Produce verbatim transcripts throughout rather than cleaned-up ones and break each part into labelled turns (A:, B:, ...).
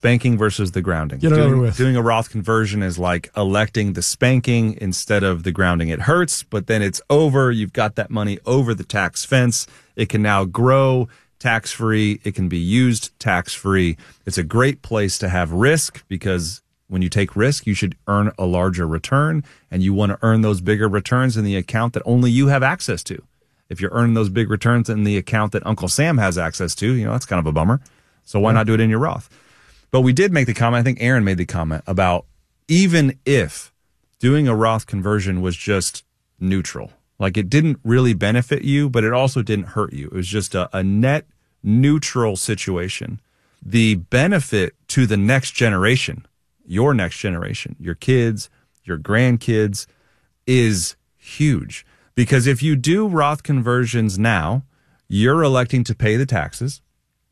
A: spanking versus the grounding.
B: Get it
A: doing,
B: over with.
A: Doing a Roth conversion is like electing the spanking instead of the grounding. It hurts, but then it's over. You've got that money over the tax fence. It can now grow tax-free. It can be used tax-free. It's a great place to have risk because when you take risk, you should earn a larger return, and you want to earn those bigger returns in the account that only you have access to. If you're earning those big returns in the account that Uncle Sam has access to, you know, that's kind of a bummer. So why yeah. not do it in your Roth? But we did make the comment, I think Aaron made the comment about even if doing a Roth conversion was just neutral, like it didn't really benefit you, but it also didn't hurt you. It was just a, a net neutral situation. The benefit to the next generation, your next generation, your kids, your grandkids, is huge. Because if you do Roth conversions now, you're electing to pay the taxes,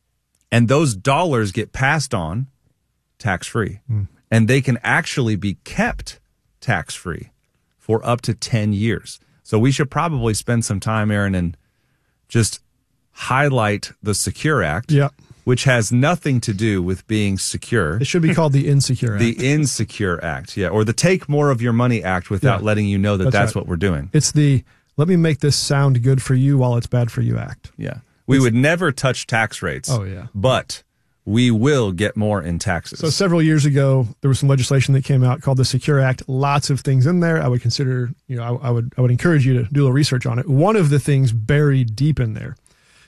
A: and those dollars get passed on tax-free. Mm. And they can actually be kept tax-free for up to ten years. So we should probably spend some time, Aaron, and just highlight the SECURE Act,
B: yeah.
A: which has nothing to do with being secure.
B: It should be called the Insecure Act.
A: The Insecure Act, yeah, or the Take More of Your Money Act without yeah. letting you know that that's, that's right. what we're doing.
B: It's the let me make this sound good for you while it's bad for you act.
A: Yeah. We it's, would never touch tax rates.
B: Oh, yeah.
A: But we will get more in taxes.
B: So several years ago, there was some legislation that came out called the SECURE Act. Lots of things in there. I would consider, you know, I, I would I would encourage you to do a little research on it. One of the things buried deep in there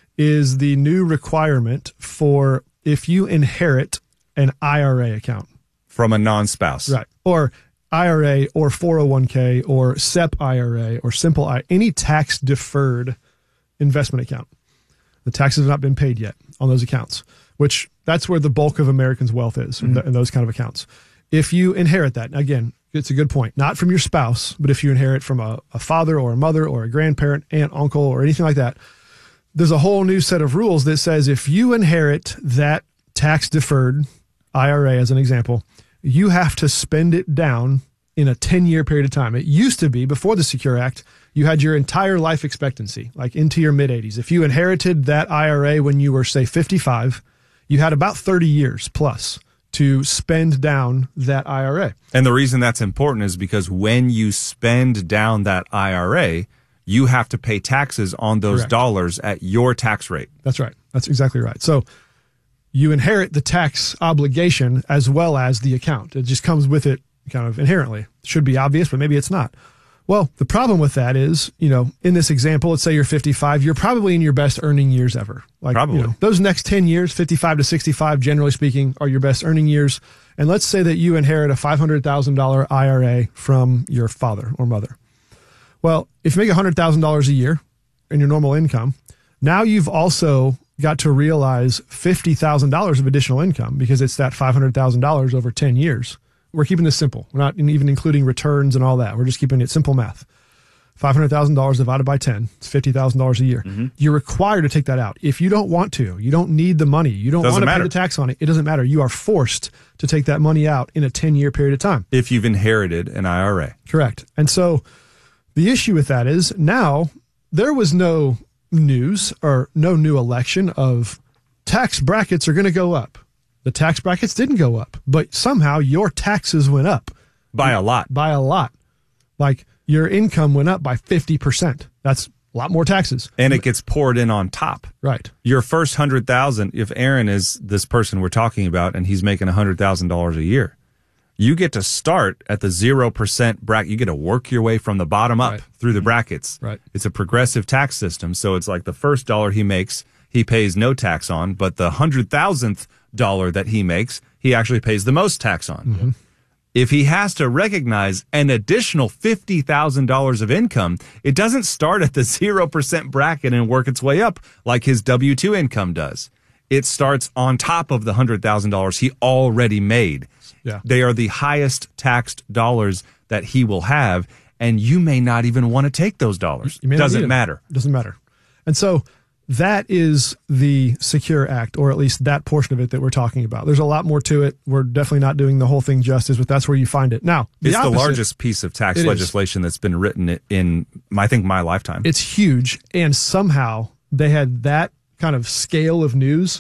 B: is the new requirement for if you inherit an I R A account.
A: From a non-spouse.
B: Right. Or I R A or four oh one k or S E P I R A or simple I R A, any tax-deferred investment account. The taxes have not been paid yet on those accounts, which that's where the bulk of Americans' wealth is mm-hmm. in, the, in those kind of accounts. If you inherit that, again, it's a good point, not from your spouse, but if you inherit from a, a father or a mother or a grandparent, aunt, uncle, or anything like that, there's a whole new set of rules that says if you inherit that tax-deferred I R A, as an example, you have to spend it down in a ten-year period of time. It used to be, before the SECURE Act, you had your entire life expectancy, like into your mid-eighties. If you inherited that I R A when you were, say, fifty-five, you had about thirty years plus to spend down that I R A.
A: And the reason that's important is because when you spend down that I R A, you have to pay taxes on those Correct. dollars at your tax rate.
B: That's right. That's exactly right. So you inherit the tax obligation as well as the account. It just comes with it kind of inherently. It should be obvious, but maybe it's not. Well, the problem with that is, you know, in this example, let's say you're fifty-five, you're probably in your best earning years ever. Like,
A: probably.
B: You know, those next ten years, fifty-five to sixty-five, generally speaking, are your best earning years. And let's say that you inherit a five hundred thousand dollars I R A from your father or mother. Well, if you make one hundred thousand dollars a year in your normal income, now you've also got to realize fifty thousand dollars of additional income because it's that five hundred thousand dollars over ten years. We're keeping this simple. We're not even including returns and all that. We're just keeping it simple math. five hundred thousand dollars divided by ten, it's fifty thousand dollars a year. Mm-hmm. You're required to take that out. If you don't want to, you don't need the money, you don't
A: doesn't
B: want to
A: matter.
B: pay the tax on it, it doesn't matter. You are forced to take that money out in a ten-year period of time.
A: If you've inherited an I R A.
B: Correct. And so the issue with that is now there was no news or no new election of tax brackets are going to go up. The tax brackets didn't go up, but somehow your taxes went up.
A: By a lot.
B: By a lot. Like your income went up by fifty percent. That's a lot more taxes.
A: And it gets poured in on top.
B: Right.
A: Your first one hundred thousand dollars, if Aaron is this person we're talking about and he's making one hundred thousand dollars a year, you get to start at the zero percent bracket. You get to work your way from the bottom up right. through the brackets.
B: Right.
A: It's a progressive tax system. So it's like the first dollar he makes, he pays no tax on, but the one hundred thousandth dollar that he makes, he actually pays the most tax on. Mm-hmm. If he has to recognize an additional fifty thousand dollars of income, it doesn't start at the zero percent bracket and work its way up like his W two income does. It starts on top of the one hundred thousand dollars he already made.
B: Yeah.
A: They are the highest taxed dollars that he will have, and you may not even want to take those dollars. Doesn't matter.
B: Doesn't matter. And so that is the SECURE Act, or at least that portion of it that we're talking about. There's a lot more to it. We're definitely not doing the whole thing justice, but that's where you find it. Now, the
A: it's
B: opposite,
A: the largest piece of tax legislation that's been written in, I think, my lifetime.
B: It's huge, and somehow they had that kind of scale of news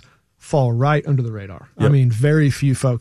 B: fall right under the radar. I
A: Yep.
B: mean, very few folks